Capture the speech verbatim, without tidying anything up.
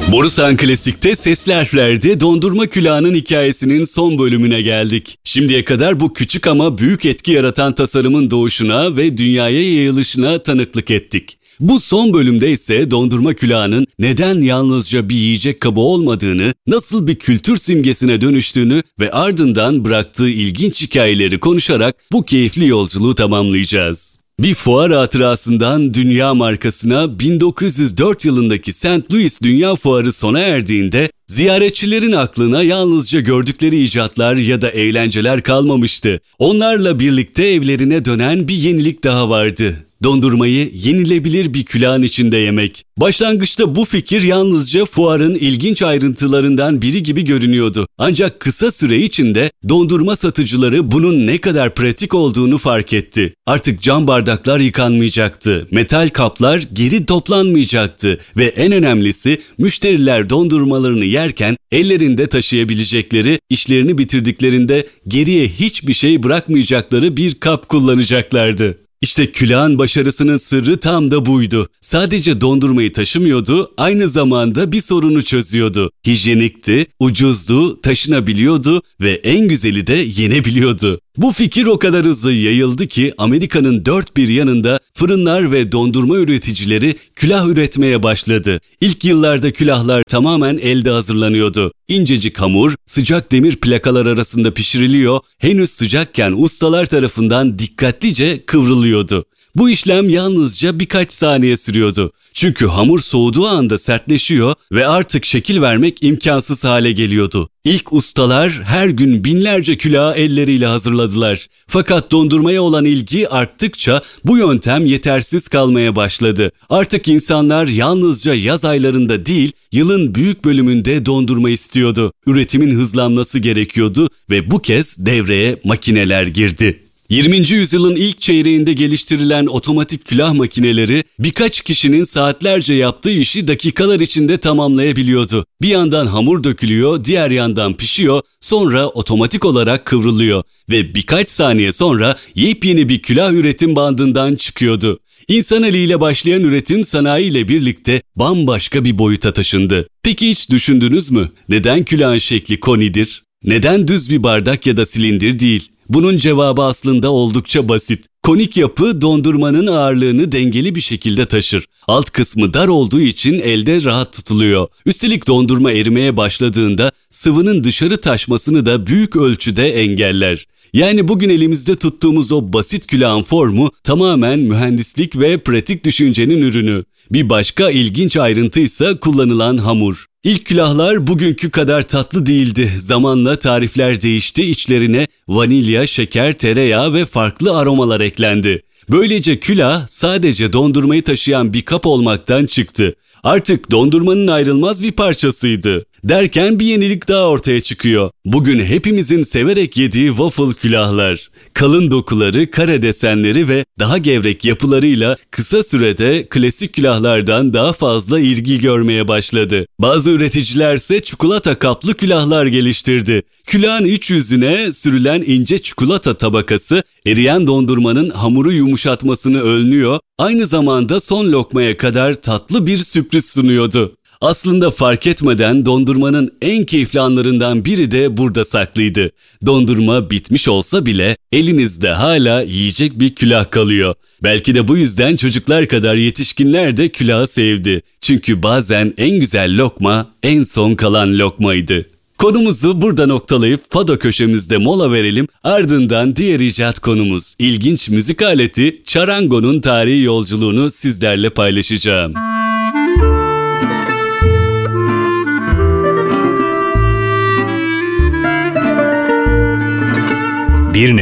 Borusan Klasik'te Sesli Harfler'de dondurma külahının hikayesinin son bölümüne geldik. Şimdiye kadar bu küçük ama büyük etki yaratan tasarımın doğuşuna ve dünyaya yayılışına tanıklık ettik. Bu son bölümde ise dondurma külahının neden yalnızca bir yiyecek kabı olmadığını, nasıl bir kültür simgesine dönüştüğünü ve ardından bıraktığı ilginç hikayeleri konuşarak bu keyifli yolculuğu tamamlayacağız. Bir fuar hatırasından dünya markasına bin dokuz yüz dört yılındaki Saint Louis Dünya Fuarı sona erdiğinde ziyaretçilerin aklına yalnızca gördükleri icatlar ya da eğlenceler kalmamıştı. Onlarla birlikte evlerine dönen bir yenilik daha vardı. Dondurmayı yenilebilir bir külahın içinde yemek. Başlangıçta bu fikir yalnızca fuarın ilginç ayrıntılarından biri gibi görünüyordu. Ancak kısa süre içinde dondurma satıcıları bunun ne kadar pratik olduğunu fark etti. Artık cam bardaklar yıkanmayacaktı, metal kaplar geri toplanmayacaktı ve en önemlisi müşteriler dondurmalarını yerken ellerinde taşıyabilecekleri, işlerini bitirdiklerinde geriye hiçbir şey bırakmayacakları bir kap kullanacaklardı. İşte külahın başarısının sırrı tam da buydu. Sadece dondurmayı taşımıyordu, aynı zamanda bir sorunu çözüyordu. Hijyenikti, ucuzdu, taşınabiliyordu ve en güzeli de yenebiliyordu. Bu fikir o kadar hızlı yayıldı ki Amerika'nın dört bir yanında fırınlar ve dondurma üreticileri külah üretmeye başladı. İlk yıllarda külahlar tamamen elde hazırlanıyordu. İncecik hamur, sıcak demir plakalar arasında pişiriliyor, henüz sıcakken ustalar tarafından dikkatlice kıvrılıyordu. Bu işlem yalnızca birkaç saniye sürüyordu. Çünkü hamur soğuduğu anda sertleşiyor ve artık şekil vermek imkansız hale geliyordu. İlk ustalar her gün binlerce külahı elleriyle hazırladılar. Fakat dondurmaya olan ilgi arttıkça bu yöntem yetersiz kalmaya başladı. Artık insanlar yalnızca yaz aylarında değil, yılın büyük bölümünde dondurma istiyordu. Üretimin hızlanması gerekiyordu ve bu kez devreye makineler girdi. yirminci yüzyılın ilk çeyreğinde geliştirilen otomatik külah makineleri birkaç kişinin saatlerce yaptığı işi dakikalar içinde tamamlayabiliyordu. Bir yandan hamur dökülüyor, diğer yandan pişiyor, sonra otomatik olarak kıvrılıyor ve birkaç saniye sonra yepyeni bir külah üretim bandından çıkıyordu. İnsan eliyle başlayan üretim sanayi ile birlikte bambaşka bir boyuta taşındı. Peki hiç düşündünüz mü? Neden külahın şekli konidir? Neden düz bir bardak ya da silindir değil? Bunun cevabı aslında oldukça basit. Konik yapı dondurmanın ağırlığını dengeli bir şekilde taşır. Alt kısmı dar olduğu için elde rahat tutuluyor. Üstelik dondurma erimeye başladığında sıvının dışarı taşmasını da büyük ölçüde engeller. Yani bugün elimizde tuttuğumuz o basit külahın formu tamamen mühendislik ve pratik düşüncenin ürünü. Bir başka ilginç ayrıntı ise kullanılan hamur. İlk külahlar bugünkü kadar tatlı değildi. Zamanla tarifler değişti, içlerine vanilya, şeker, tereyağı ve farklı aromalar eklendi. Böylece külah sadece dondurmayı taşıyan bir kap olmaktan çıktı. Artık dondurmanın ayrılmaz bir parçasıydı. Derken bir yenilik daha ortaya çıkıyor. Bugün hepimizin severek yediği waffle külahlar. Kalın dokuları, kare desenleri ve daha gevrek yapılarıyla kısa sürede klasik külahlardan daha fazla ilgi görmeye başladı. Bazı üreticiler ise çikolata kaplı külahlar geliştirdi. Külahın iç yüzüne sürülen ince çikolata tabakası eriyen dondurmanın hamuru yumuşatmasını önlüyor, aynı zamanda son lokmaya kadar tatlı bir sürpriz sunuyordu. Aslında fark etmeden dondurmanın en keyifli anlarından biri de burada saklıydı. Dondurma bitmiş olsa bile elinizde hala yiyecek bir külah kalıyor. Belki de bu yüzden çocuklar kadar yetişkinler de külahı sevdi. Çünkü bazen en güzel lokma en son kalan lokmaydı. Konumuzu burada noktalayıp Fado köşemizde mola verelim, ardından diğer icat konumuz ilginç müzik aleti Charango'nun tarihi yolculuğunu sizlerle paylaşacağım. Bir